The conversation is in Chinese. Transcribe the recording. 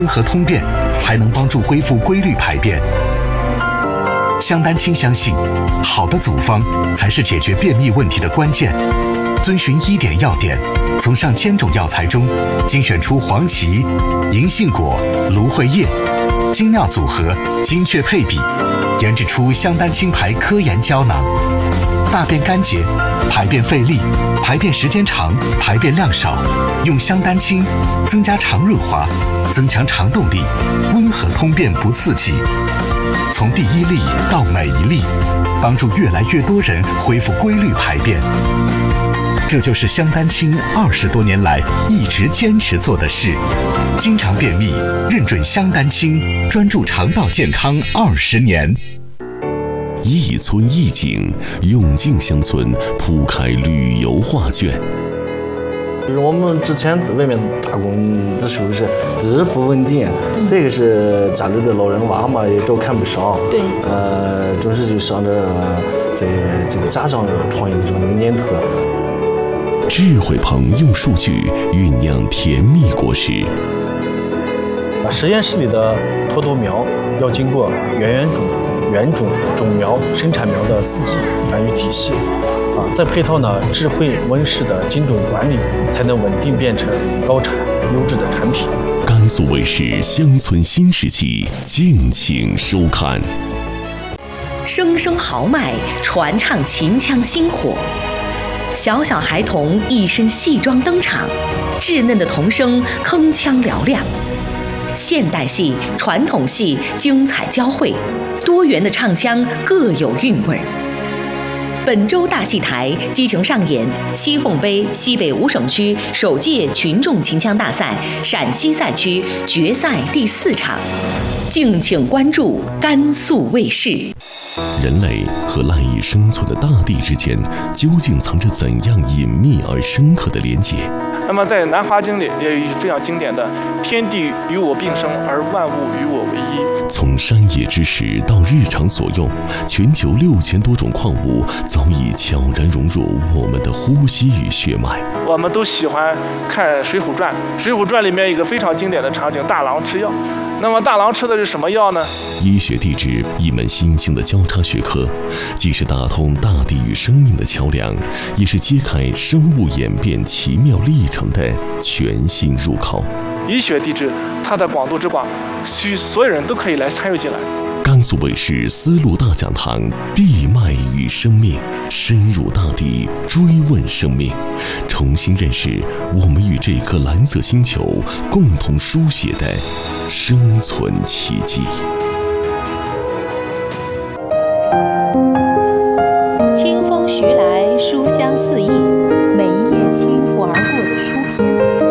温和通便，还能帮助恢复规律排便。香丹青相信，好的组方才是解决便秘问题的关键。遵循1点要点，从上千种药材中精选出黄芪、银杏果、芦荟叶，精妙组合，精确配比，研制出香丹青牌科研胶囊。大便干结、排便费力、排便时间长、排便量少，用香丹青增加肠润滑，增强肠动力，温和通便不刺激。从第一粒到每一粒，帮助越来越多人恢复规律排便。这就是香丹青20多年来一直坚持做的事。经常便秘，认准香丹青，专注肠道健康20年。 一村一景，永靖乡村铺开旅游画卷。 我们之前在外面打工的时候是日不稳定，这个是家里的老人娃嘛也照看不上。 对。 总是就想着在这个家乡创业的这个念头。 智慧棚用数据酝酿甜蜜果实。 实验室里的脱豆苗要经过原种、种苗、生产苗的4级繁育体系，再配套呢智慧温室的精准管理，才能稳定变成高产优质的产品。 甘肃卫视乡村新世纪，敬请收看。 声声豪迈，传唱秦腔薪火。小小孩童一身戏装登场，稚嫩的童声铿锵嘹亮。现代戏、传统戏精彩交汇，多元的唱腔各有韵味。本周大戏台激情上演西凤杯西北5省区首届群众秦腔大赛陕西赛区决赛第4场，敬请关注甘肃卫视。 人类和赖以生存的大地之间，究竟藏着怎样隐秘而深刻的连结？ 那么在《南华经》里也有一句非常经典的“天地与我并生，而万物与我为一”。 从山野之石到日常所用，全球6000多种矿物早已悄然融入我们的呼吸与血脉。 我们都喜欢看《水浒传》，《水浒传》里面有一个非常经典的场景，大郎吃药。那么大郎吃的是什么药呢？ 医学地质，一门新兴的交叉学科，既是打通大地与生命的桥梁，也是揭开生物演变奇妙历程的全新入口。 医学地质，它的广度之广，所有人都可以来参与进来。 甘肃卫视丝路大讲堂，地脉与生命，深入大地，追问生命，重新认识我们与这颗蓝色星球共同书写的生存奇迹。 清风徐来，书香四溢，每一页轻拂而过的书篇。